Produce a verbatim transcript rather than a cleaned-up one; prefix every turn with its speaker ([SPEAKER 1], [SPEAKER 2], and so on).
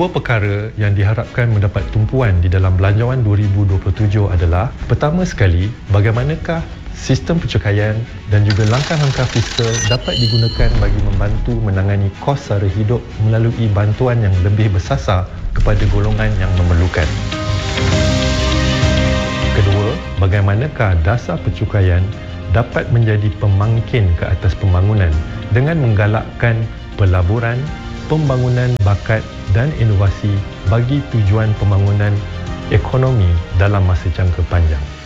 [SPEAKER 1] Dua perkara yang diharapkan mendapat tumpuan di dalam Belanjawan dua ribu dua puluh tujuh adalah, pertama sekali, bagaimanakah sistem pencukaian dan juga langkah-langkah fiskal dapat digunakan bagi membantu menangani kos sara hidup melalui bantuan yang lebih bersasar kepada golongan yang memerlukan. Kedua, bagaimanakah dasar pencukaian dapat menjadi pemangkin ke atas pembangunan dengan menggalakkan pelaburan, pembangunan bakat dan inovasi bagi tujuan pembangunan ekonomi dalam masa jangka panjang.